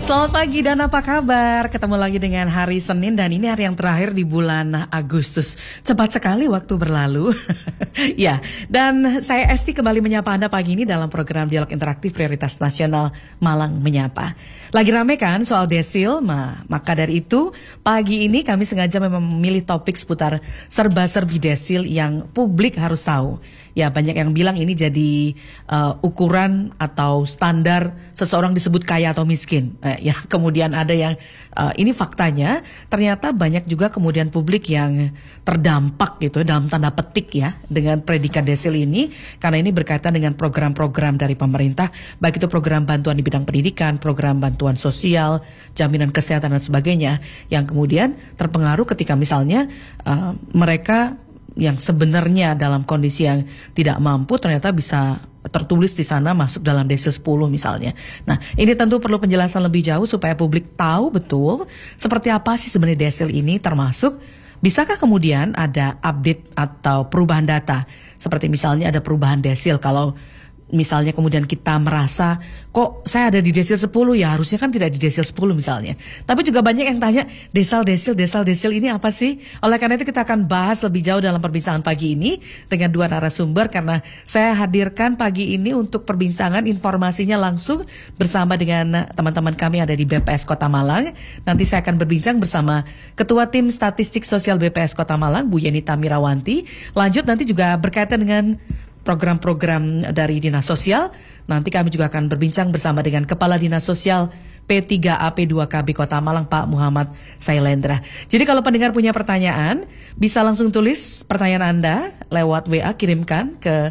Selamat pagi dan apa kabar? Ketemu lagi dengan hari Senin dan ini hari yang terakhir di bulan Agustus. Cepat sekali waktu berlalu. Ya, dan saya Esti kembali menyapa Anda pagi ini dalam program Dialog Interaktif Prioritas Nasional Malang Menyapa. Lagi rame kan soal desil, maka dari itu pagi ini kami sengaja memang memilih topik seputar serba-serbi desil yang publik harus tahu. Ya, banyak yang bilang ini jadi ukuran atau standar seseorang disebut kaya atau miskin. Ya, kemudian ada yang ini faktanya ternyata banyak juga kemudian publik yang terdampak gitu dalam tanda petik ya dengan predikat desil ini karena ini berkaitan dengan program-program dari pemerintah, baik itu program bantuan di bidang pendidikan, program bantuan sosial, jaminan kesehatan dan sebagainya yang kemudian terpengaruh ketika misalnya mereka yang sebenarnya dalam kondisi yang tidak mampu ternyata bisa tertulis di sana masuk dalam desil 10 misalnya. Nah, ini tentu perlu penjelasan lebih jauh supaya publik tahu betul seperti apa sih sebenarnya desil ini, termasuk bisakah kemudian ada update atau perubahan data. Seperti misalnya ada perubahan desil kalau misalnya kemudian kita merasa kok saya ada di desil 10 ya harusnya kan tidak di desil 10 misalnya. Tapi juga banyak yang tanya desal-desil ini apa sih? Oleh karena itu kita akan bahas lebih jauh dalam perbincangan pagi ini dengan dua narasumber karena saya hadirkan pagi ini untuk perbincangan informasinya langsung bersama dengan teman-teman kami ada di BPS Kota Malang. Nanti saya akan berbincang bersama Ketua Tim Statistik Sosial BPS Kota Malang Bu Yenita Mirawanti. Lanjut nanti juga berkaitan dengan program-program dari Dinas Sosial. Nanti kami juga akan berbincang bersama dengan Kepala Dinas Sosial P3AP2KB Kota Malang Pak Muhammad Sailendra. Jadi kalau pendengar punya pertanyaan, bisa langsung tulis pertanyaan Anda lewat WA, kirimkan ke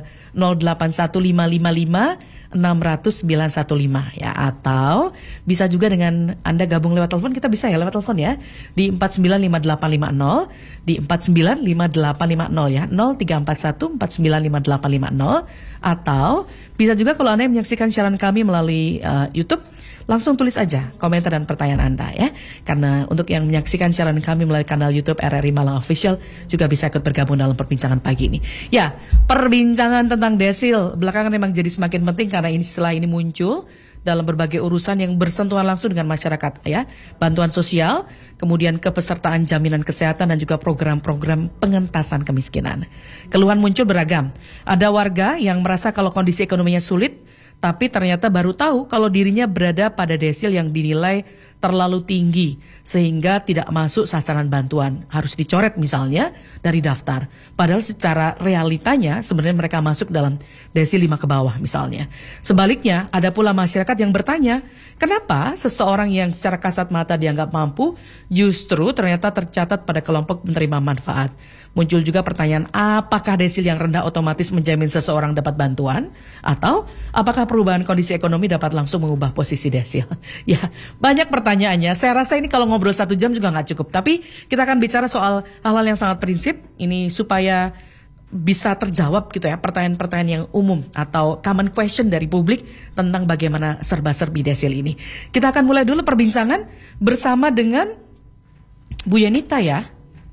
081555 600 915 ya, atau bisa juga dengan Anda gabung lewat telepon, kita bisa ya lewat telepon ya di 495850 di 495850 ya 0341 495850, atau bisa juga kalau Anda menyaksikan siaran kami melalui YouTube, langsung tulis aja komentar dan pertanyaan Anda ya. Karena untuk yang menyaksikan siaran kami melalui kanal YouTube RRI Malang Official juga bisa ikut bergabung dalam perbincangan pagi ini. Ya, perbincangan tentang desil belakangan memang jadi semakin penting karena ini setelah ini muncul dalam berbagai urusan yang bersentuhan langsung dengan masyarakat ya. Bantuan sosial, kemudian kepesertaan jaminan kesehatan dan juga program-program pengentasan kemiskinan. Keluhan muncul beragam. Ada warga yang merasa kalau kondisi ekonominya sulit tapi ternyata baru tahu kalau dirinya berada pada desil yang dinilai terlalu tinggi sehingga tidak masuk sasaran bantuan, harus dicoret misalnya dari daftar. Padahal secara realitanya sebenarnya mereka masuk dalam desil 5 ke bawah misalnya. Sebaliknya ada pula masyarakat yang bertanya, kenapa seseorang yang secara kasat mata dianggap mampu justru ternyata tercatat pada kelompok penerima manfaat. Muncul juga pertanyaan, apakah desil yang rendah otomatis menjamin seseorang dapat bantuan? Atau apakah perubahan kondisi ekonomi dapat langsung mengubah posisi desil? Ya, banyak pertanyaannya. Saya rasa ini kalau ngobrol 1 jam juga nggak cukup. Tapi kita akan bicara soal hal-hal yang sangat prinsip, ini supaya bisa terjawab gitu ya, pertanyaan-pertanyaan yang umum atau common question dari publik tentang bagaimana serba-serbi desil ini. Kita akan mulai dulu perbincangan bersama dengan Bu Yenita ya.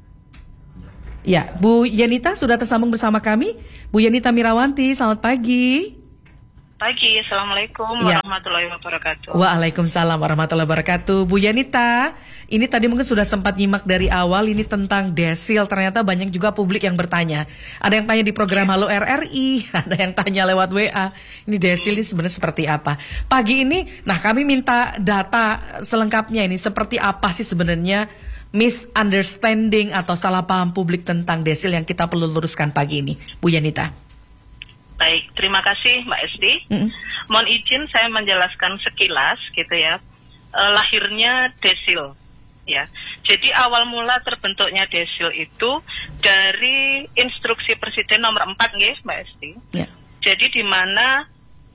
Ya, Bu Yenita sudah tersambung bersama kami. Bu Yenita Mirawanti, selamat pagi. Pagi, Assalamualaikum warahmatullahi wabarakatuh. Waalaikumsalam warahmatullahi wabarakatuh. Bu Yenita, ini tadi mungkin sudah sempat nyimak dari awal ini tentang desil. Ternyata banyak juga publik yang bertanya. Ada yang tanya di program Halo RRI, ada yang tanya lewat WA. Ini desil ini sebenarnya seperti apa? Pagi ini, nah kami minta data selengkapnya ini. Seperti apa sih sebenarnya misunderstanding atau salah paham publik tentang desil yang kita perlu luruskan pagi ini, Bu Yenita. Baik, terima kasih Mbak Esti. Mohon izin saya menjelaskan sekilas gitu ya, lahirnya desil ya. Jadi awal mula terbentuknya desil itu dari instruksi Presiden nomor 4 nggih Mbak Esti. Ya. Jadi di mana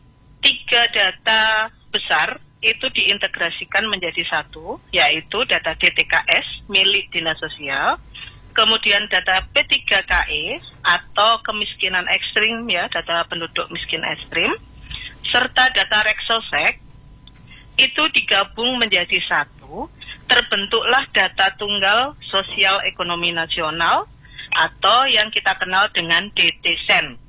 3 data besar itu diintegrasikan menjadi satu, yaitu data DTKS milik Dinas Sosial, kemudian data P3KE atau kemiskinan ekstrim ya, data penduduk miskin ekstrim, serta data Reksosek itu digabung menjadi satu, terbentuklah data tunggal sosial ekonomi nasional atau yang kita kenal dengan DTSEN.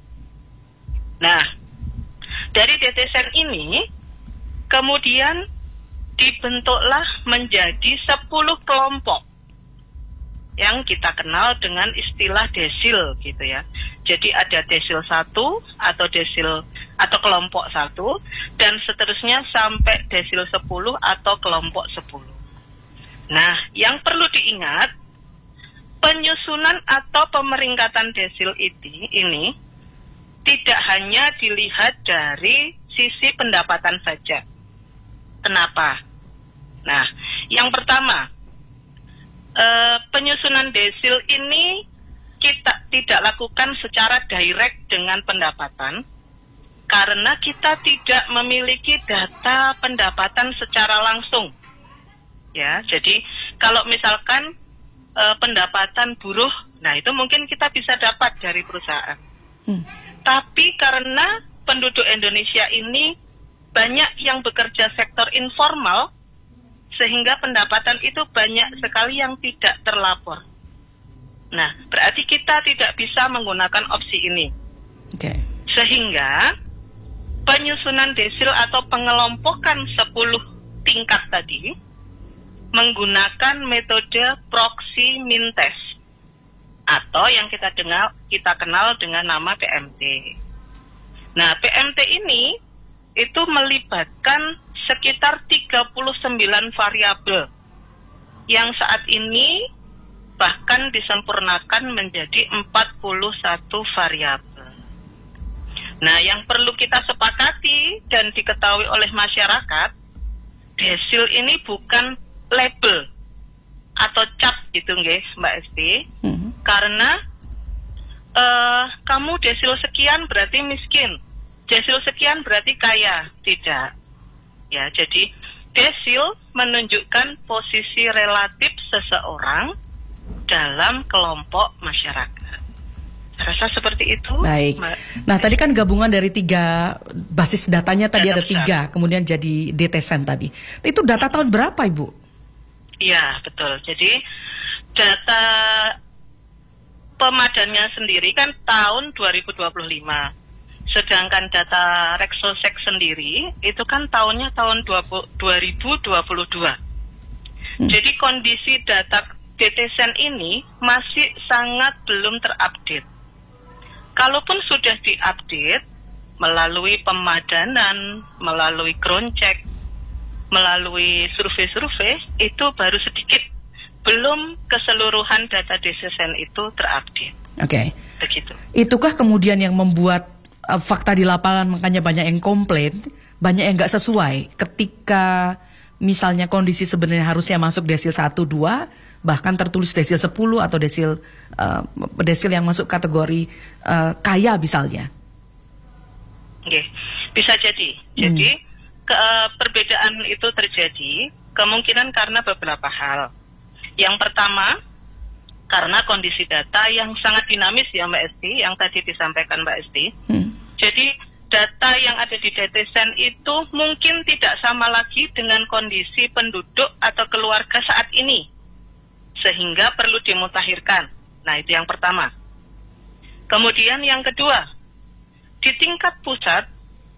Nah, dari DTSEN ini kemudian dibentuklah menjadi 10 kelompok yang kita kenal dengan istilah desil gitu ya. Jadi ada desil 1 atau desil atau kelompok 1 dan seterusnya sampai desil 10 atau kelompok 10. Nah, yang perlu diingat, penyusunan atau pemeringkatan desil ini tidak hanya dilihat dari sisi pendapatan saja. Kenapa? Nah, yang pertama, penyusunan desil ini kita tidak lakukan secara direct dengan pendapatan karena kita tidak memiliki data pendapatan secara langsung. Ya, jadi kalau misalkan pendapatan buruh, nah itu mungkin kita bisa dapat dari perusahaan. Tapi karena penduduk Indonesia ini banyak yang bekerja sektor informal, sehingga pendapatan itu banyak sekali yang tidak terlapor. Nah, berarti kita tidak bisa menggunakan opsi ini. Okay. Sehingga penyusunan desil atau pengelompokan 10 tingkat tadi menggunakan metode proxy min test atau yang kita kenal dengan nama PMT. Nah, PMT ini itu melibatkan sekitar 39 variabel yang saat ini bahkan disempurnakan menjadi 41 variabel. Nah, yang perlu kita sepakati dan diketahui oleh masyarakat, desil ini bukan label atau cap gitu nggih, Mbak Esti. Karena kamu desil sekian berarti miskin, desil sekian berarti kaya. Tidak. Ya, jadi desil menunjukkan posisi relatif seseorang dalam kelompok masyarakat. Rasa seperti itu. Baik. Nah, tadi kan gabungan dari 3 basis datanya tadi ada 3, kemudian jadi DTSEN tadi. Itu data tahun berapa, Ibu? Iya, betul. Jadi data pemadannya sendiri kan tahun 2025. Sedangkan data Rexosec sendiri itu kan tahunnya tahun 2022. Jadi kondisi data DTSEN ini masih sangat belum terupdate. Kalaupun sudah diupdate melalui pemadanan, melalui ground check, melalui survei-survei, itu baru sedikit. Belum keseluruhan data DTSEN itu terupdate. Oke. Begitu. Itukah kemudian yang membuat fakta di lapangan makanya banyak yang komplain, banyak yang nggak sesuai ketika misalnya kondisi sebenarnya harusnya masuk desil 1, 2, bahkan tertulis desil 10 atau desil yang masuk kategori kaya misalnya. Oke, bisa jadi. Jadi perbedaan itu terjadi kemungkinan karena beberapa hal. Yang pertama, karena kondisi data yang sangat dinamis ya Mbak Esti, yang tadi disampaikan Mbak Esti. Jadi data yang ada di DTSEN itu mungkin tidak sama lagi dengan kondisi penduduk atau keluarga saat ini, sehingga perlu dimutakhirkan. Nah, itu yang pertama. Kemudian yang kedua, di tingkat pusat,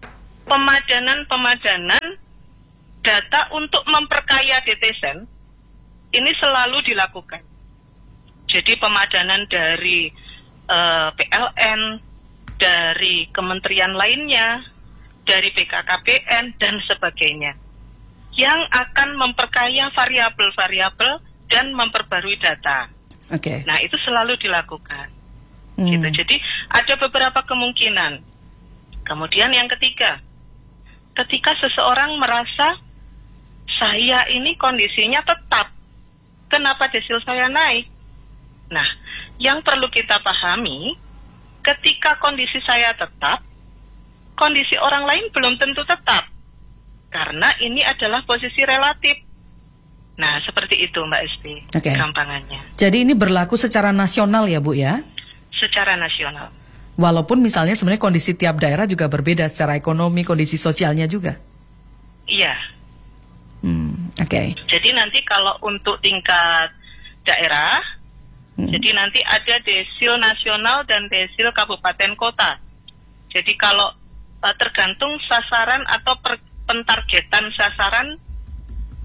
pemadanan data untuk memperkaya DTSEN ini selalu dilakukan. Jadi pemadanan dari PLN, dari kementerian lainnya, dari BKKBN dan sebagainya, yang akan memperkaya variabel-variabel dan memperbarui data. Oke. Nah, itu selalu dilakukan. Gitu. Jadi ada beberapa kemungkinan. Kemudian yang ketiga, ketika seseorang merasa saya ini kondisinya tetap, kenapa desil saya naik? Nah, yang perlu kita pahami, ketika kondisi saya tetap, kondisi orang lain belum tentu tetap, karena ini adalah posisi relatif. Nah, seperti itu Mbak Esti, gampangannya. Jadi ini berlaku secara nasional ya Bu ya? Secara nasional. Walaupun misalnya sebenarnya kondisi tiap daerah juga berbeda secara ekonomi, kondisi sosialnya juga. Iya. Oke. Jadi nanti kalau untuk tingkat daerah, jadi nanti ada desil nasional dan desil kabupaten kota. Jadi kalau tergantung sasaran atau pentargetan sasaran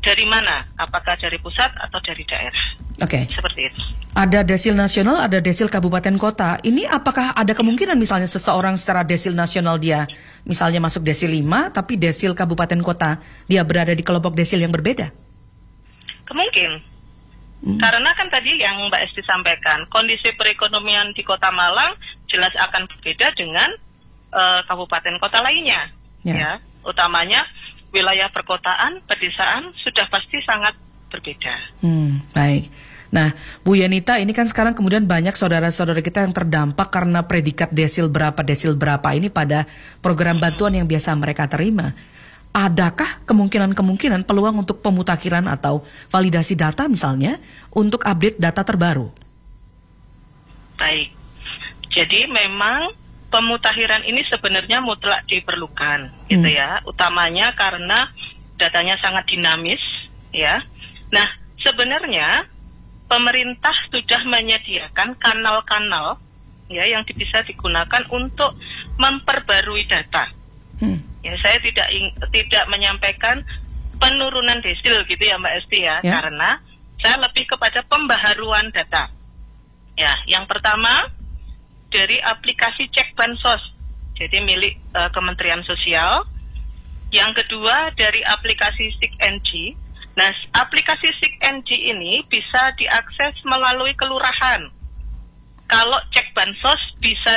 dari mana, apakah dari pusat atau dari daerah. Oke. Seperti itu. Ada desil nasional, ada desil kabupaten kota. Ini apakah ada kemungkinan misalnya seseorang secara desil nasional dia misalnya masuk desil 5, tapi desil kabupaten kota dia berada di kelompok desil yang berbeda? Kemungkin. Karena kan tadi yang Mbak Esti sampaikan, kondisi perekonomian di Kota Malang jelas akan berbeda dengan kabupaten kota lainnya. Ya, utamanya wilayah perkotaan, pedesaan sudah pasti sangat berbeda. Baik. Nah, Bu Yanita, ini kan sekarang kemudian banyak saudara-saudara kita yang terdampak karena predikat desil berapa ini pada program bantuan yang biasa mereka terima. Adakah kemungkinan peluang untuk pemutakhiran atau validasi data misalnya untuk update data terbaru? Baik. Jadi memang pemutakhiran ini sebenarnya mutlak diperlukan, gitu ya. Utamanya karena datanya sangat dinamis, ya. Nah, sebenarnya pemerintah sudah menyediakan kanal-kanal ya yang bisa digunakan untuk memperbarui data. Ya, saya tidak menyampaikan penurunan desil gitu ya Mbak Esti ya, karena saya lebih kepada pembaharuan data. Ya, yang pertama dari aplikasi Cek Bansos, jadi milik Kementerian Sosial. Yang kedua dari aplikasi SIG-NG. Nah, aplikasi SIG-NG ini bisa diakses melalui kelurahan. Kalau Cek Bansos bisa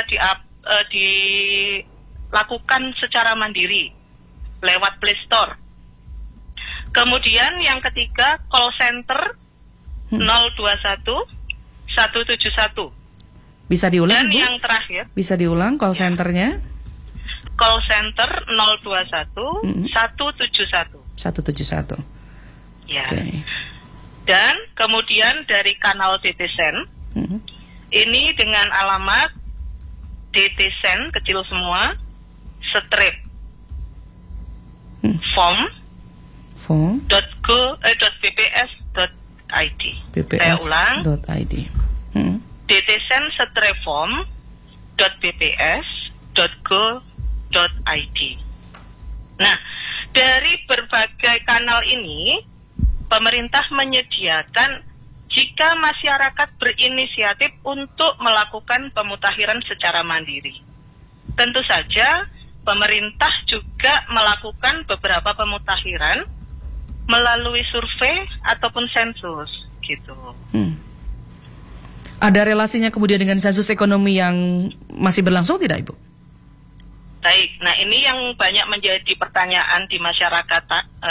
dilakukan secara mandiri lewat Play Store. Kemudian yang ketiga call center 021 171. Bisa diulang, dan Bu? yang terakhir bisa diulang call centernya? Call center 021 171. 171. Ya. Okay. Dan kemudian dari kanal DTSEN ini dengan alamat DTSEN kecil semua strip form.bps.id. Saya ulang. DTSEN strip form.bps.go.id. Nah, dari berbagai kanal ini pemerintah menyediakan jika masyarakat berinisiatif untuk melakukan pemutakhiran secara mandiri. Tentu saja pemerintah juga melakukan beberapa pemutakhiran melalui survei ataupun sensus gitu. Ada relasinya kemudian dengan sensus ekonomi yang masih berlangsung tidak, Ibu? Baik, nah ini yang banyak menjadi pertanyaan di masyarakat,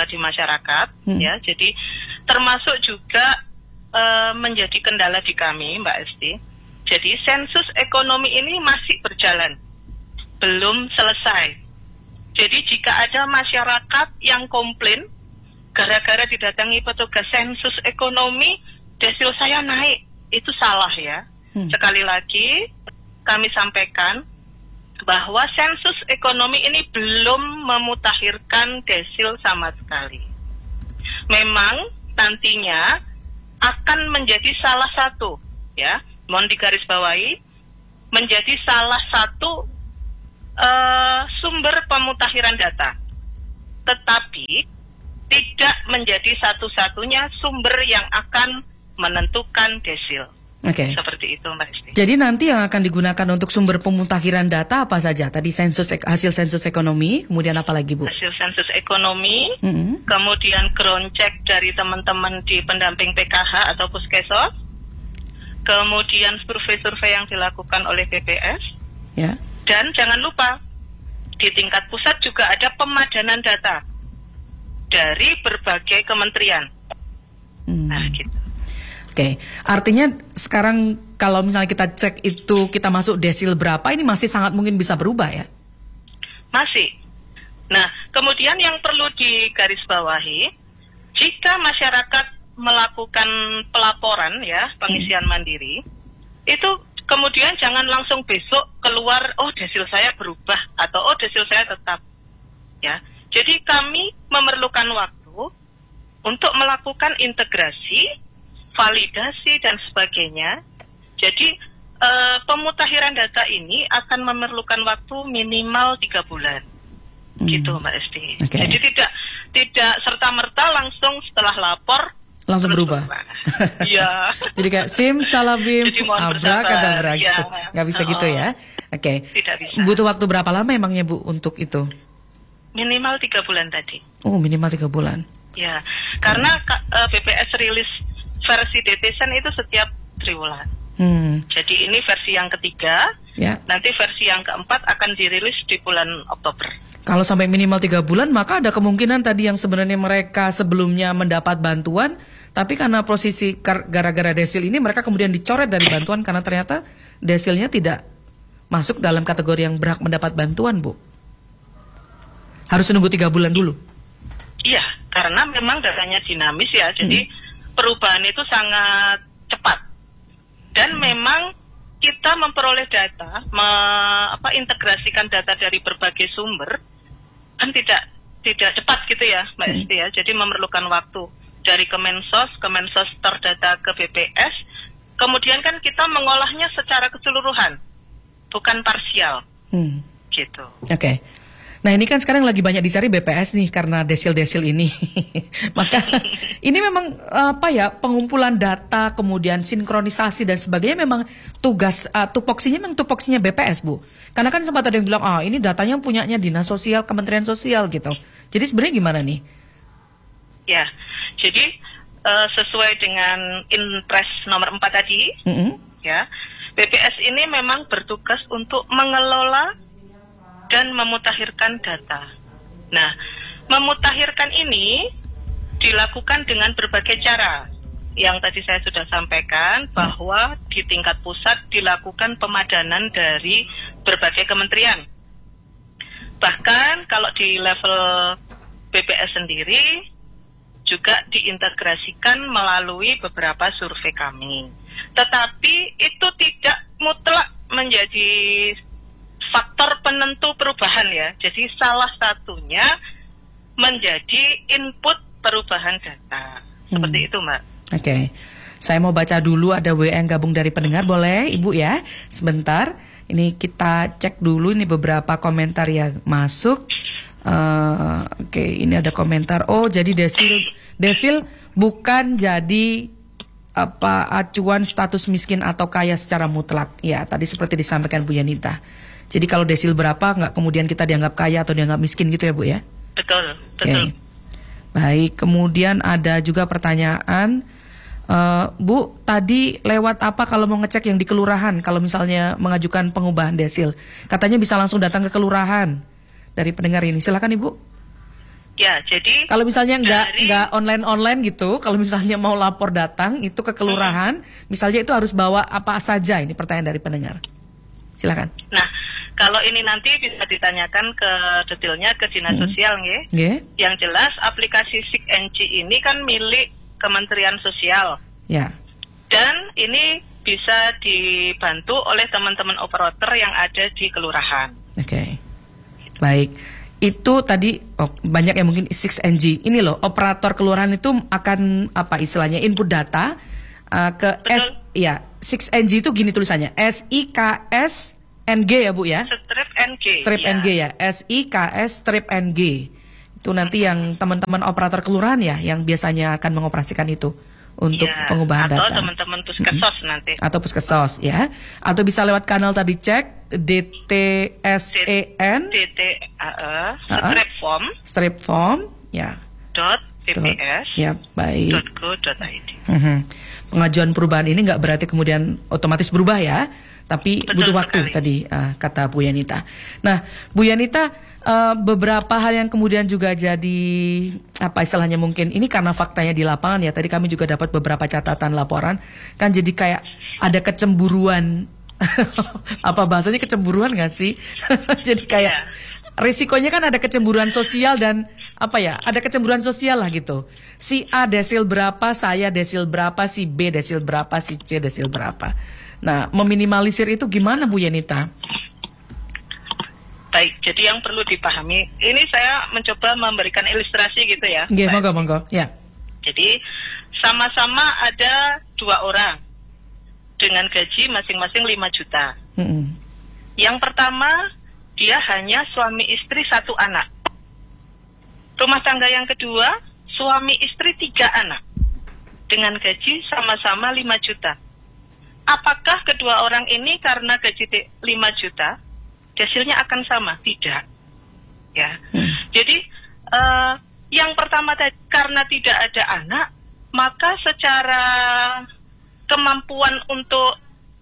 ya. Jadi termasuk juga menjadi kendala di kami, Mbak Esti. Jadi sensus ekonomi ini masih berjalan, belum selesai. Jadi jika ada masyarakat yang komplain gara-gara didatangi petugas sensus ekonomi, desil saya naik, itu salah ya. Sekali lagi kami sampaikan bahwa sensus ekonomi ini belum memutakhirkan desil sama sekali. Memang nantinya akan menjadi salah satu, ya, mohon digarisbawahi, menjadi salah satu sumber pemutakhiran data. Tetapi tidak menjadi satu-satunya sumber yang akan menentukan desil. Oke. Seperti itu, Mbak Esti. Jadi nanti yang akan digunakan untuk sumber pemutakhiran data apa saja? Tadi hasil sensus ekonomi, kemudian apa lagi, Bu? Hasil sensus ekonomi, kemudian ground check dari teman-teman di pendamping PKH atau Puskesos, kemudian survei-survei yang dilakukan oleh BPS, ya. Dan jangan lupa di tingkat pusat juga ada pemadanan data dari berbagai kementerian. Nah, gitu. Oke, artinya sekarang kalau misalnya kita cek itu kita masuk desil berapa, ini masih sangat mungkin bisa berubah ya? Masih. Nah, kemudian yang perlu digarisbawahi, jika masyarakat melakukan pelaporan ya, pengisian mandiri, itu kemudian jangan langsung besok keluar, oh desil saya berubah, atau oh desil saya tetap. Ya, jadi kami memerlukan waktu untuk melakukan integrasi, validasi dan sebagainya. Jadi pemutakhiran data ini akan memerlukan waktu minimal 3 bulan. Gitu Mbak Esti. Okay. Jadi tidak serta-merta langsung setelah lapor langsung berubah. Iya. Jadi kayak simsalabim abrakadabra ya. gitu. Nggak bisa gitu ya. Oke. Tidak bisa. Butuh waktu berapa lama emangnya Bu untuk itu? Minimal 3 bulan tadi. Oh, minimal 3 bulan. Ya, karena BPS rilis versi DTSen itu setiap triwulan. Jadi ini versi yang ketiga. Ya. Nanti versi yang keempat akan dirilis di bulan Oktober. Kalau sampai minimal 3 bulan, maka ada kemungkinan tadi yang sebenarnya mereka sebelumnya mendapat bantuan, tapi karena posisi gara-gara desil ini mereka kemudian dicoret dari bantuan karena ternyata desilnya tidak masuk dalam kategori yang berhak mendapat bantuan, Bu. Harus nunggu 3 bulan dulu. Iya, karena memang datanya dinamis ya, jadi perubahan itu sangat cepat. Dan memang kita memperoleh data, integrasikan data dari berbagai sumber, kan tidak cepat gitu ya, Mbak Esti ya. Jadi memerlukan waktu dari Kemensos terdata ke BPS, kemudian kan kita mengolahnya secara keseluruhan, bukan parsial, gitu. Oke. Nah ini kan sekarang lagi banyak dicari BPS nih karena desil-desil ini. Maka ini memang pengumpulan data, kemudian sinkronisasi dan sebagainya memang tugas tupoksinya BPS, Bu. Karena kan sempat ada yang bilang, ini datanya punyanya Dinas Sosial, Kementerian Sosial gitu. Jadi sebenarnya gimana nih? Ya, jadi sesuai dengan Inpres nomor 4 tadi, ya, BPS ini memang bertugas untuk mengelola dan memutakhirkan data. Nah, memutakhirkan ini dilakukan dengan berbagai cara. Yang tadi saya sudah sampaikan bahwa di tingkat pusat dilakukan pemadanan dari berbagai kementerian. Bahkan kalau di level BPS sendiri juga diintegrasikan melalui beberapa survei kami. Tetapi itu tidak mutlak menjadi faktor penentu perubahan ya. Jadi salah satunya menjadi input perubahan data. Seperti itu, Mbak. Oke. Saya mau baca dulu, ada WA yang gabung dari pendengar, boleh Ibu ya? Sebentar. Ini kita cek dulu ini beberapa komentar yang masuk. Oke, ini ada komentar. Oh, jadi desil bukan jadi acuan status miskin atau kaya secara mutlak. Ya, tadi seperti disampaikan Bu Yanita. Jadi kalau desil berapa, nggak kemudian kita dianggap kaya atau dianggap miskin gitu ya Bu ya? Betul. Baik, kemudian ada juga pertanyaan, Bu, tadi lewat apa kalau mau ngecek yang di kelurahan, kalau misalnya mengajukan pengubahan desil? Katanya bisa langsung datang ke kelurahan dari pendengar ini, silakan Ibu. Ya, jadi kalau misalnya nggak online gitu, kalau misalnya mau lapor datang itu ke kelurahan, misalnya itu harus bawa apa saja? Ini pertanyaan dari pendengar. Silakan. Nah, kalau ini nanti bisa ditanyakan ke detailnya ke Dinas Sosial nggih. Yang jelas aplikasi SIG-NG ini kan milik Kementerian Sosial. Ya. Dan ini bisa dibantu oleh teman-teman operator yang ada di kelurahan. Oke. Baik. Itu tadi banyak yang mungkin SIG-NG. Ini loh, operator kelurahan itu akan apa istilahnya input data ke SIG-NG itu gini tulisannya, SIKS-NG ya Bu ya? Strip NG ya, SIKS strip NG. Itu nanti yang teman-teman operator kelurahan ya, yang biasanya akan mengoperasikan itu untuk pengubahan data. Atau teman-teman puskesos nanti. Atau puskesos ya. Atau bisa lewat kanal tadi cek DTSEN strip form ya. .bps ya, baik. .go.id. Pengajuan perubahan ini nggak berarti kemudian otomatis berubah ya, tapi butuh waktu tadi kata Bu Yanita. Nah, Bu Yanita, beberapa hal yang kemudian juga jadi apa istilahnya mungkin ini karena faktanya di lapangan ya. Tadi kami juga dapat beberapa catatan laporan, kan jadi kayak ada kecemburuan. Apa bahasanya kecemburuan nggak sih? Jadi kayak risikonya kan ada kecemburuan sosial dan ada kecemburuan sosial lah gitu. Si A desil berapa, saya desil berapa, si B desil berapa, si C desil berapa. Nah, meminimalisir itu gimana Bu Yanita? Baik, jadi yang perlu dipahami, ini saya mencoba memberikan ilustrasi gitu ya. Iya, monggo. Ya. Jadi sama-sama ada 2 orang dengan gaji masing-masing 5 juta. Yang pertama, dia hanya suami istri 1 anak. Rumah tangga yang kedua, suami istri 3 anak dengan gaji sama-sama 5 juta. Apakah kedua orang ini karena gaji 5 juta, desilnya akan sama? Tidak. Ya. Jadi yang pertama tadi, karena tidak ada anak, maka secara kemampuan untuk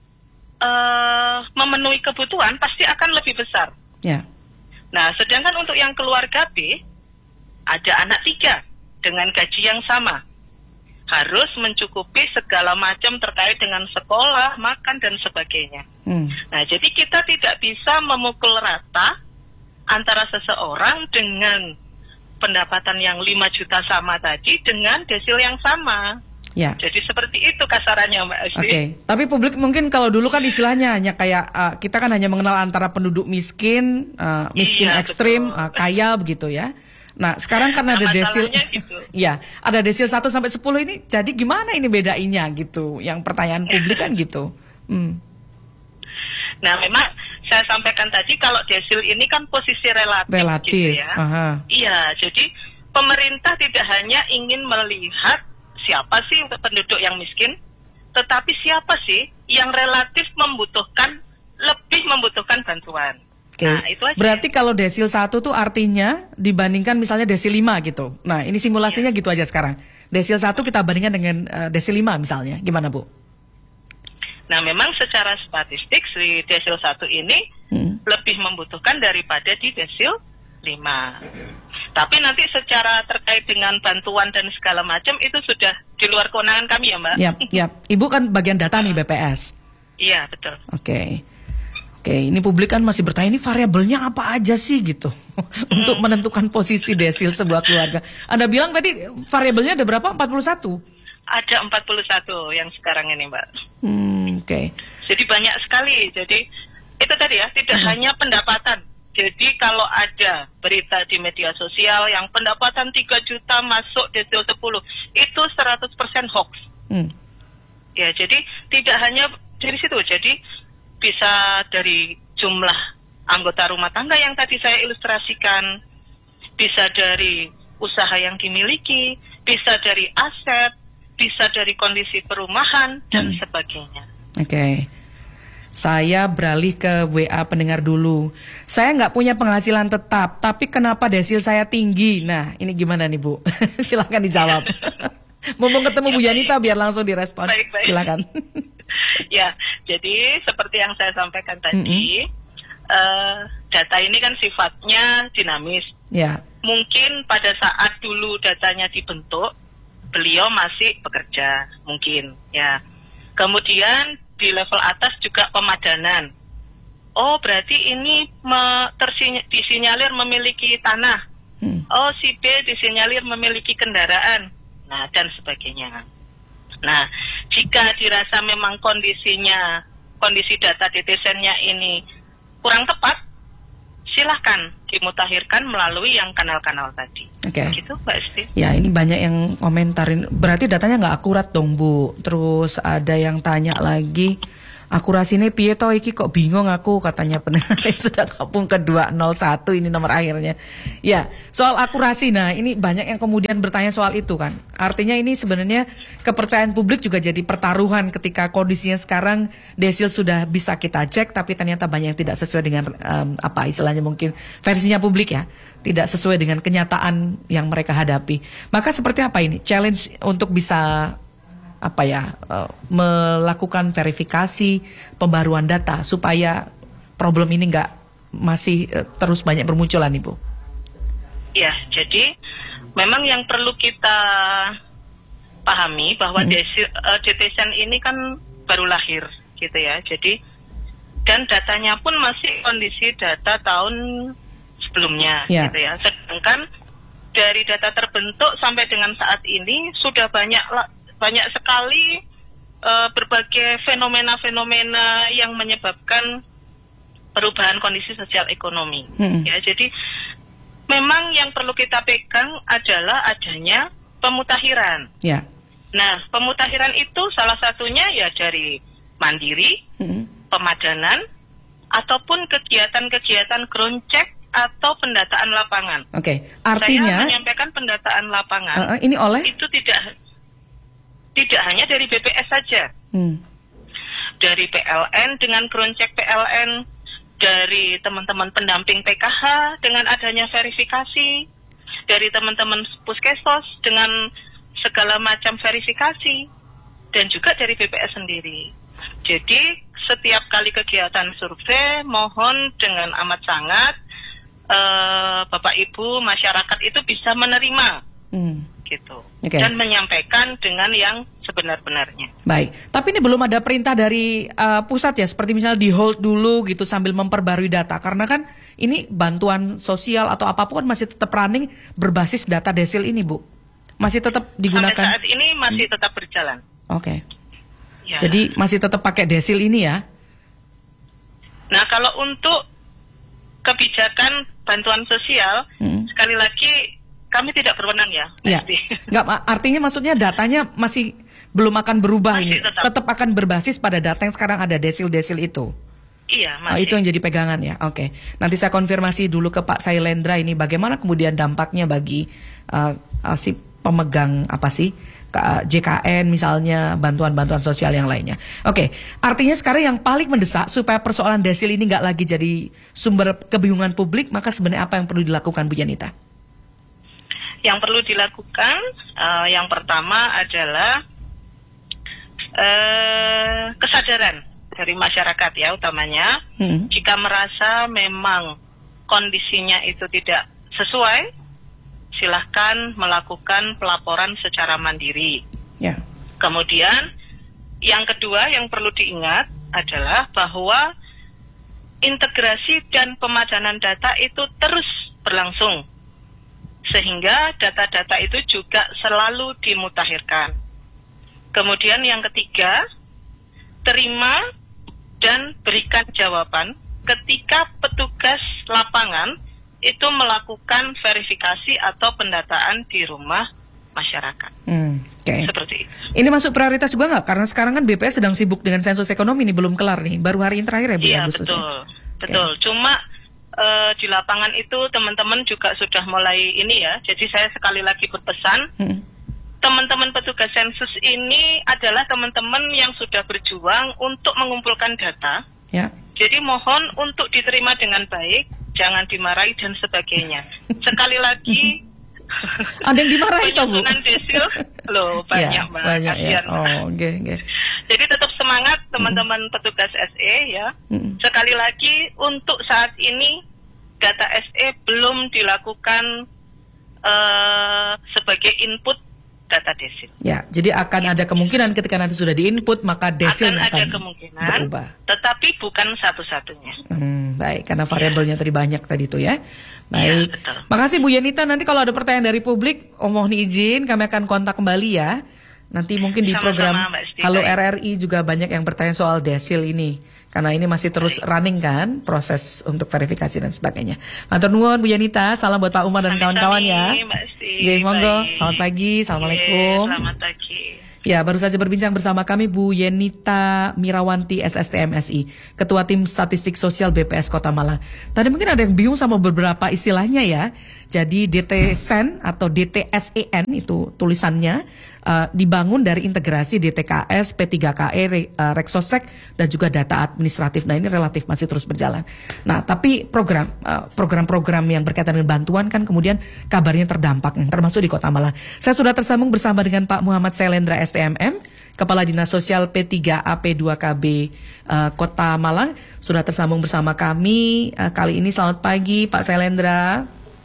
memenuhi kebutuhan pasti akan lebih besar. Ya. Nah, sedangkan untuk yang keluarga B, ada anak 3 dengan gaji yang sama, harus mencukupi segala macam terkait dengan sekolah, makan, dan sebagainya. Nah, jadi kita tidak bisa memukul rata antara seseorang dengan pendapatan yang 5 juta sama tadi dengan desil yang sama. Ya. Jadi seperti itu kasarannya, Mbak Esti. Oke. Tapi publik mungkin kalau dulu kan istilahnya hanya kayak kita kan hanya mengenal antara penduduk miskin, miskin Iya, ekstrim, betul. kaya begitu ya. Nah, sekarang karena ada desil, gitu. ya, ada desil 1 sampai 10 ini, jadi gimana ini bedainnya gitu? Yang pertanyaan publik kan gitu. Nah, memang saya sampaikan tadi kalau desil ini kan posisi relatif. Gitu ya. Iya, jadi pemerintah tidak hanya ingin melihat siapa sih penduduk yang miskin, tetapi siapa sih yang relatif lebih membutuhkan bantuan. Oke. Nah, itu aja. Berarti kalau desil 1 tuh artinya dibandingkan misalnya desil 5 gitu. Nah, ini simulasinya gitu aja sekarang. Desil 1 kita bandingkan dengan desil 5 misalnya. Gimana, Bu? Nah, memang secara statistik si desil 1 ini lebih membutuhkan daripada di desil 5. Tapi nanti secara terkait dengan bantuan dan segala macam itu sudah di luar kewenangan kami ya, Mbak. Yap. Ibu kan bagian data nih BPS. Iya, betul. Oke, ini publik kan masih bertanya ini variabelnya apa aja sih gitu untuk menentukan posisi desil sebuah keluarga. Anda bilang tadi variabelnya ada berapa? 41? Ada 41 yang sekarang ini, Mbak. Oke. Jadi banyak sekali. Jadi itu tadi ya, tidak hanya pendapatan. Jadi kalau ada berita di media sosial yang pendapatan 3 juta masuk desil 10, itu 100% hoax. Ya, jadi tidak hanya dari situ. Jadi bisa dari jumlah anggota rumah tangga yang tadi saya ilustrasikan, bisa dari usaha yang dimiliki, bisa dari aset, bisa dari kondisi perumahan, dan sebagainya. Oke. Saya beralih ke WA pendengar dulu. Saya nggak punya penghasilan tetap, tapi kenapa desil saya tinggi? Nah, ini gimana nih, Bu? Silakan dijawab. Mumpung ketemu Bu Yanita biar langsung direspon. Baik. Silakan. Ya, jadi seperti yang saya sampaikan tadi, data ini kan sifatnya dinamis. Ya. Mungkin pada saat dulu datanya dibentuk, beliau masih bekerja, mungkin. Ya. Kemudian di level atas juga pemadanan. Oh, berarti ini disinyalir memiliki tanah. Oh, si B disinyalir memiliki kendaraan. Nah, dan sebagainya. Nah, jika dirasa memang kondisi data DTSN-nya ini kurang tepat, silahkan dimutakhirkan melalui yang kanal-kanal tadi. Oke. Gitu, Mbak Esti. Ya, ini banyak yang komentarin. Berarti datanya nggak akurat dong, Bu. Terus ada yang tanya lagi, akurasinya piye toh iki kok bingung aku, katanya pendengar sudah gabung ke 201 ini nomor akhirnya. Ya, soal akurasi, nah ini banyak yang kemudian bertanya soal itu kan. Artinya ini sebenarnya kepercayaan publik juga jadi pertaruhan ketika kondisinya sekarang desil sudah bisa kita cek tapi ternyata banyak yang tidak sesuai dengan apa istilahnya mungkin versinya publik ya. Tidak sesuai dengan kenyataan yang mereka hadapi. Maka seperti apa ini? Challenge untuk bisa melakukan verifikasi pembaruan data supaya problem ini nggak masih terus banyak bermunculan, Ibu. Ya, jadi memang yang perlu kita pahami bahwa DTSN ini kan baru lahir, gitu ya. Jadi dan datanya pun masih kondisi data tahun sebelumnya, gitu ya. Sedangkan dari data terbentuk sampai dengan saat ini sudah banyak sekali berbagai fenomena-fenomena yang menyebabkan perubahan kondisi sosial ekonomi. Ya, jadi memang yang perlu kita pegang adalah adanya pemutakhiran. Ya. Nah, pemutakhiran itu salah satunya ya dari mandiri, pemadanan, ataupun kegiatan-kegiatan ground check atau pendataan lapangan. Oke, artinya saya menyampaikan pendataan lapangan. Ini oleh itu tidak hanya dari BPS saja. Dari PLN dengan ground check PLN, dari teman-teman pendamping PKH dengan adanya verifikasi, dari teman-teman puskesmas dengan segala macam verifikasi, dan juga dari BPS sendiri. Jadi setiap kali kegiatan survei, mohon dengan amat sangat Bapak Ibu masyarakat itu bisa menerima gitu, dan menyampaikan dengan yang sebenar-benarnya. Baik, tapi ini belum ada perintah dari pusat ya, seperti misalnya di hold dulu gitu sambil memperbarui data, karena kan ini bantuan sosial atau apapun masih tetap running berbasis data desil ini, Bu, masih tetap digunakan. Sampai saat ini masih tetap berjalan. Oke. Ya. Jadi masih tetap pakai desil ini ya? Nah, kalau untuk kebijakan bantuan sosial, sekali lagi kami tidak berwenang ya. Iya. Nggak, artinya maksudnya datanya masih belum akan berubah, masih ini. Tetap akan berbasis pada data yang sekarang ada desil-desil itu. Iya, masih. Itu yang jadi pegangan ya. Oke. Nanti saya konfirmasi dulu ke Pak Sailendra ini bagaimana kemudian dampaknya bagi si pemegang JKN misalnya, bantuan-bantuan sosial yang lainnya. Oke, artinya sekarang yang paling mendesak supaya persoalan desil ini nggak lagi jadi sumber kebingungan publik, maka sebenarnya apa yang perlu dilakukan, Bu Yanita? Yang perlu dilakukan, yang pertama adalah kesadaran dari masyarakat ya utamanya. Jika merasa memang kondisinya itu tidak sesuai, silahkan melakukan pelaporan secara mandiri. Ya. Kemudian yang kedua yang perlu diingat adalah bahwa integrasi dan pemajanan data itu terus berlangsung, sehingga data-data itu juga selalu dimutakhirkan. Kemudian yang ketiga, terima dan berikan jawaban ketika petugas lapangan itu melakukan verifikasi atau pendataan di rumah masyarakat. Seperti itu. Ini masuk prioritas juga nggak? Karena sekarang kan BPS sedang sibuk dengan sensus ekonomi, ini belum kelar nih. Baru hari ini terakhir ya, Bu? Iya, betul. Cuma di lapangan itu teman-teman juga sudah mulai ini ya. Jadi saya sekali lagi berpesan, teman-teman petugas sensus ini adalah teman-teman yang sudah berjuang untuk mengumpulkan data. Ya. Jadi mohon untuk diterima dengan baik, jangan dimarahi dan sebagainya. Sekali lagi, ada yang dimarahi toh, Bu? Desil, loh banyak ya, banyak ya. Okay. Jadi tetap semangat teman-teman petugas SE ya. Sekali lagi untuk saat ini data SE belum dilakukan sebagai input data desil. Ya, jadi akan ada kemungkinan ketika nanti sudah diinput maka desil akan ada kemungkinan berubah. Tetapi bukan satu-satunya. Baik, karena variabelnya tadi banyak tadi itu ya. Baik. Ya, makasih Bu Yanita. Nanti kalau ada pertanyaan dari publik, mohon izin kami akan kontak kembali ya. Nanti mungkin di program Halo RRI juga banyak yang bertanya soal desil ini. Karena ini masih terus running kan, proses untuk verifikasi dan sebagainya. Matur nuwun Bu Yanita, salam buat Pak Umar dan kawan-kawan ya. Oke, monggo. Selamat pagi, assalamualaikum. Selamat pagi. Ya, baru saja berbincang bersama kami Bu Yanita Mirawanti SSTMSI, Ketua Tim Statistik Sosial BPS Kota Malang. Tadi mungkin ada yang bingung sama beberapa istilahnya ya. Jadi DTSEN atau DTSEN itu tulisannya dibangun dari integrasi DTKS, P3KE, Reksosek dan juga data administratif. Nah, ini relatif masih terus berjalan. Nah, tapi program-program yang berkaitan dengan bantuan kan kemudian kabarnya terdampak, termasuk di Kota Malang. Saya sudah tersambung bersama dengan Pak Muhammad Sailendra STMM, Kepala Dinas Sosial P3AP2KB Kota Malang. Sudah tersambung bersama kami kali ini. Selamat pagi Pak Sailendra.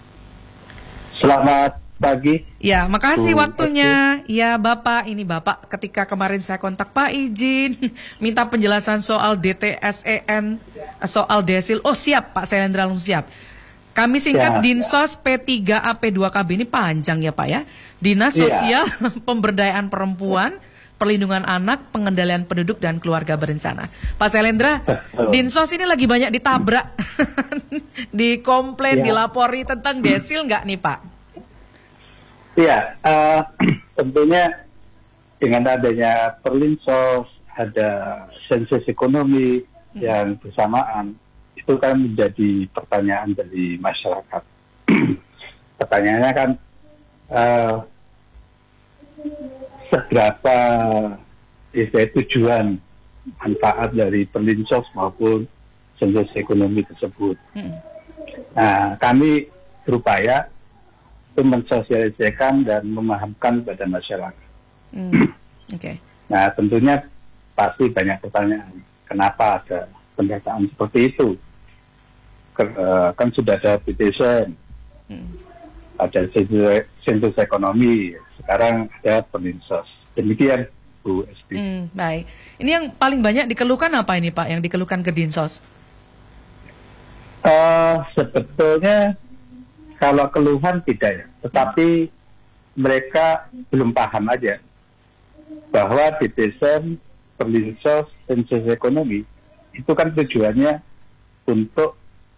Selamat pagi. Ya, makasih waktunya. Ya, Bapak, ini Bapak ketika kemarin saya kontak Pak izin minta penjelasan soal DTSEN, soal desil. Oh, siap Pak Sailendra, langsung siap. Kami singkat ya. Dinsos P3AP2KB ini panjang ya Pak ya. Dinas Sosial Pemberdayaan Perempuan, Perlindungan Anak, Pengendalian Penduduk dan Keluarga Berencana. Pak Sailendra, Dinsos ini lagi banyak ditabrak, dikomplain, dilapori tentang desil nggak nih Pak? Iya, tentunya dengan adanya Perlinsos, ada sensus ekonomi yang bersamaan, itu kan menjadi pertanyaan dari masyarakat. Pertanyaannya kan seberapa tujuan manfaat dari perlinsos maupun sensus ekonomi tersebut. Nah, kami berupaya untuk mensosialisasikan dan memahamkan kepada masyarakat. Okay. Nah, tentunya pasti banyak pertanyaan. Kenapa ada pendataan seperti itu? Kan sudah ada petition, ada sensus ekonomi, sekarang ada perlinsos. Demikian, Bu Esti. Baik. Ini yang paling banyak dikeluhkan apa ini Pak? Yang dikeluhkan ke Dinsos? Sebetulnya kalau keluhan tidak ya, tetapi mereka belum paham aja bahwa petition, perlinsos, sensus ekonomi itu kan tujuannya untuk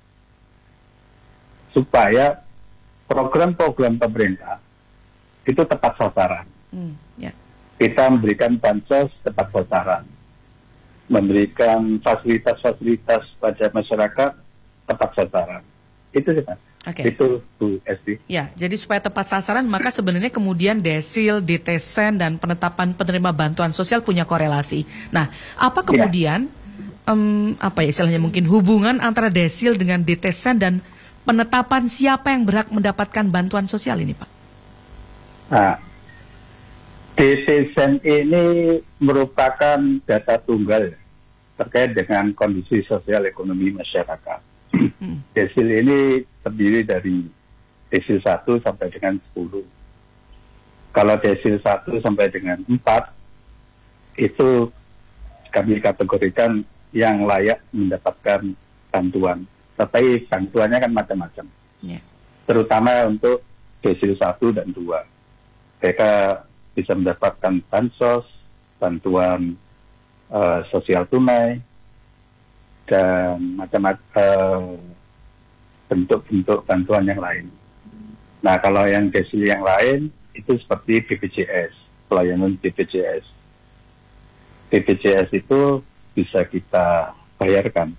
supaya program-program pemerintah itu tepat sasaran. Kita memberikan bansos tepat sasaran, memberikan fasilitas-fasilitas pada masyarakat tepat sasaran. Itu sih Pak. Itu Bu Esti. Ya, jadi supaya tepat sasaran maka sebenarnya kemudian desil, ditesen dan penetapan penerima bantuan sosial punya korelasi. Nah, apa kemudian istilahnya mungkin hubungan antara desil dengan ditesen dan penetapan siapa yang berhak mendapatkan bantuan sosial ini Pak? Nah, ditesen ini merupakan data tunggal terkait dengan kondisi sosial ekonomi masyarakat. Desil ini terdiri dari desil 1 sampai dengan 10. Kalau desil 1 sampai dengan 4 itu kami kategorikan yang layak mendapatkan bantuan. Tapi bantuannya kan macam-macam. Terutama untuk desil 1 dan 2. Mereka bisa mendapatkan bansos, bantuan sosial tunai, dan macam-macam bentuk-bentuk bantuan yang lain. Nah, kalau yang desil yang lain itu seperti BPJS, pelayanan BPJS. BPJS itu bisa kita bayarkan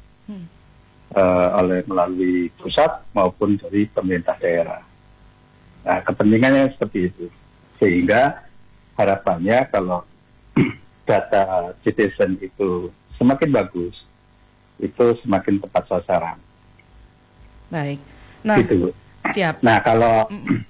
melalui pusat maupun dari pemerintah daerah. Nah, kepentingannya seperti itu. Sehingga harapannya kalau data citizen itu semakin bagus, itu semakin tepat sasaran. Baik. Nah, gitu. Siap. Nah, kalau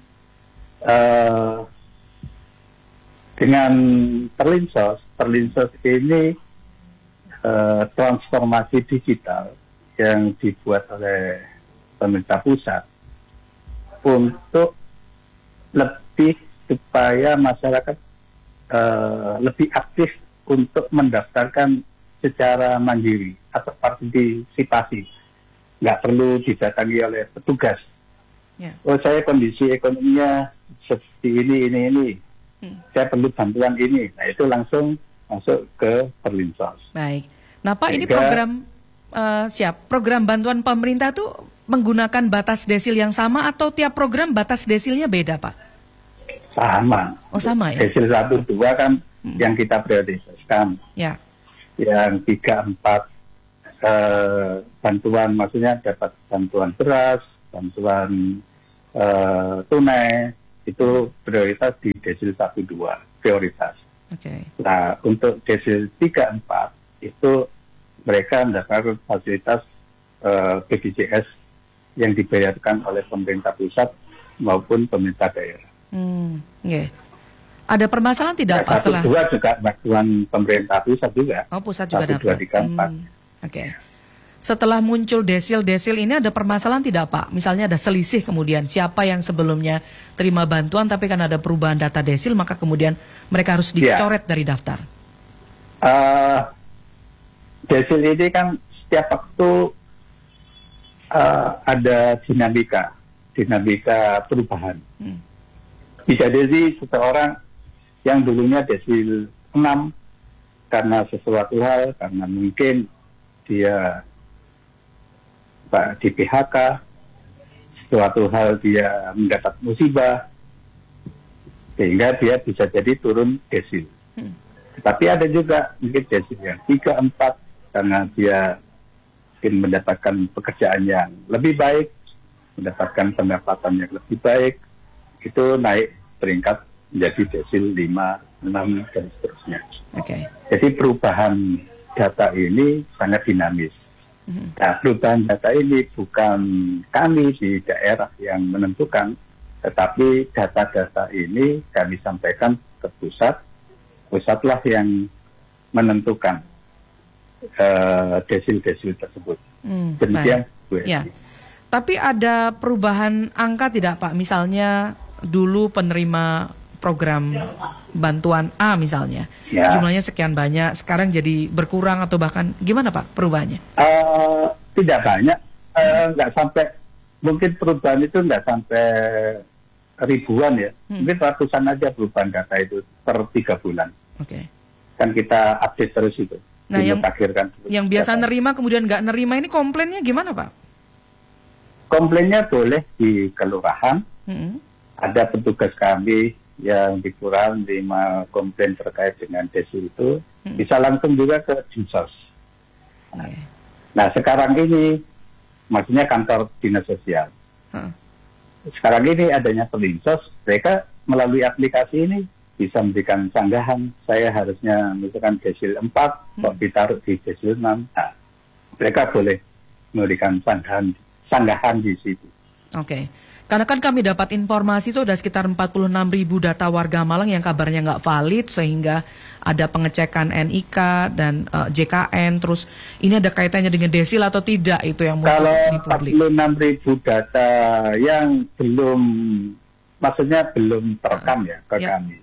dengan perlinsos ini transformasi digital yang dibuat oleh pemerintah pusat untuk lebih supaya masyarakat lebih aktif untuk mendaftarkan secara mandiri atau partisipasi, nggak perlu didatangi oleh petugas. Oh, saya kondisi ekonominya seperti ini. Saya perlu bantuan ini. Nah, itu langsung masuk ke perlinsos. Baik. Nah, Pak, ini program bantuan pemerintah tuh menggunakan batas desil yang sama atau tiap program batas desilnya beda, Pak? Sama. Oh, sama ya. Desil 1, 2 kan yang kita prioritaskan. Ya. Yang 3, 4 bantuan, maksudnya dapat bantuan beras, bantuan tunai, itu prioritas di desil 1, 2, prioritas. Nah, untuk desil 3, 4 itu mereka mendapatkan fasilitas BPJS yang dibayarkan oleh pemerintah pusat maupun pemerintah daerah. Ada permasalahan tidak Pak setelah? 1, 2 juga bantuan pemerintah pusat juga. Oh, pusat juga 1, 2, 3, 4. Setelah muncul desil ini ada permasalahan tidak Pak? Misalnya ada selisih kemudian siapa yang sebelumnya terima bantuan tapi kan ada perubahan data desil maka kemudian mereka harus dicoret dari daftar. Desil ini kan setiap waktu ada dinamika perubahan. Bisa jadi seseorang yang dulunya desil 6 karena sesuatu hal, karena mungkin dia di PHK, suatu hal dia mendapat musibah, sehingga dia bisa jadi turun desil. Tapi ada juga mungkin desil yang 3, 4 karena dia mungkin mendapatkan pekerjaan yang lebih baik, mendapatkan pendapatan yang lebih baik, itu naik peringkat menjadi desil 5, 6, dan seterusnya. Jadi perubahan data ini sangat dinamis. Nah, perubahan data ini bukan kami di daerah yang menentukan, tetapi data-data ini kami sampaikan ke pusat. Pusatlah yang menentukan desil-desil tersebut. Demikian, Bu. Ya. Tapi ada perubahan angka tidak, Pak? Misalnya dulu penerima program bantuan A misalnya, jumlahnya sekian banyak, sekarang jadi berkurang atau bahkan gimana, Pak, perubahannya? Tidak banyak, nggak sampai, mungkin perubahan itu nggak sampai ribuan ya, mungkin ratusan aja perubahan data itu per 3 bulan. Kan kita update terus itu. Nah, yang biasa nerima kemudian nggak nerima ini komplainnya gimana, Pak? Komplainnya boleh di kelurahan, ada petugas kami yang di kelurahan terima komplain terkait dengan desil itu, bisa langsung juga ke Dinsos. Nah, sekarang ini, maksudnya kantor dinas sosial. Sekarang ini adanya Dinsos, mereka melalui aplikasi ini bisa memberikan sanggahan. Saya harusnya misalkan desil 4, kok ditaruh di desil 6. Nah, mereka boleh memberikan sanggahan di situ. Karena kan kami dapat informasi itu ada sekitar 46.000 data warga Malang yang kabarnya nggak valid, sehingga ada pengecekan NIK dan JKN, terus ini ada kaitannya dengan desil atau tidak, itu yang kalau 46.000 data yang belum, maksudnya belum terekam ke kami,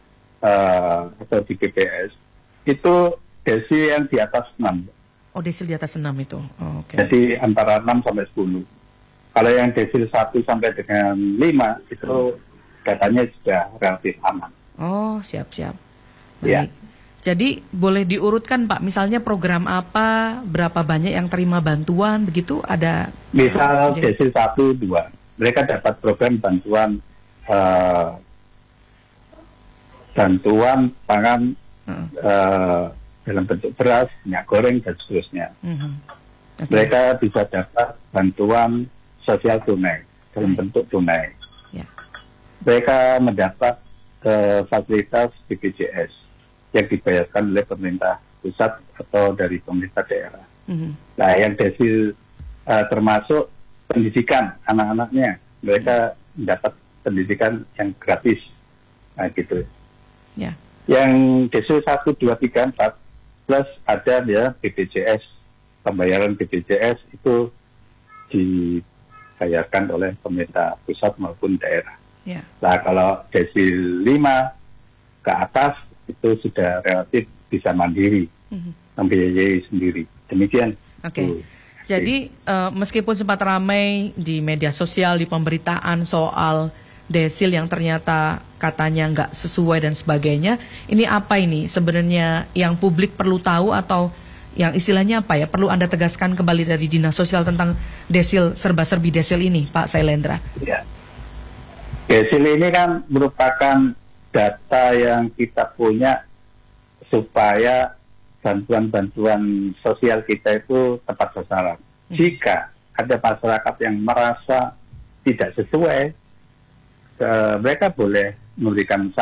atau di BPS, itu desil yang di atas 6. Desil di atas 6 itu. Jadi antara 6 sampai 10. Kalau yang desil 1 sampai dengan 5 itu datanya sudah relatif aman. Siap-siap. Baik. Jadi boleh diurutkan, Pak, misalnya program apa, berapa banyak yang terima bantuan, begitu ada? Misal desil 1, 2, mereka dapat program bantuan pangan dalam bentuk beras, minyak goreng, dan seterusnya. Mereka bisa dapat bantuan sosial tunai dalam bentuk tunai. Mereka mendapat fasilitas BPJS yang dibayarkan oleh pemerintah pusat atau dari pemerintah daerah. Nah, yang desil termasuk pendidikan anak-anaknya, mereka mendapat pendidikan yang gratis. Nah, gitu. Yang desil 1, 2, 3, 4 plus ada ya BPJS, pembayaran BPJS itu dibayarkan oleh pemerintah pusat maupun daerah. Nah, kalau desil 5 ke atas itu sudah relatif bisa mandiri, membiayai sendiri. Demikian. Jadi meskipun sempat ramai di media sosial, di pemberitaan soal desil yang ternyata katanya nggak sesuai dan sebagainya, ini apa ini sebenarnya yang publik perlu tahu, atau yang istilahnya apa ya, perlu Anda tegaskan kembali dari Dinas Sosial tentang desil, serba-serbi desil ini, Pak Sailendra? Desil ini kan merupakan data yang kita punya supaya bantuan-bantuan sosial kita itu tepat sasaran. Jika ada masyarakat yang merasa tidak sesuai, mereka boleh memberikan